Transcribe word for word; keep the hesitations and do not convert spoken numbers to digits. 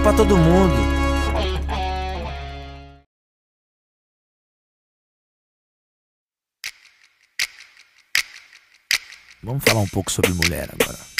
pra todo mundo. Vamos falar um pouco sobre mulher agora.